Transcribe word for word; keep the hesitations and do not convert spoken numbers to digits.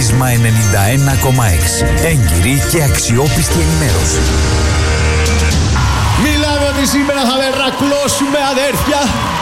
Πρίσμα ενενήντα ένα κόμμα έξι. Έγκυρη και αξιόπιστη ενημέρωση. Μιλάμε ότι σήμερα θα μερακλώσουμε, αδέρφια.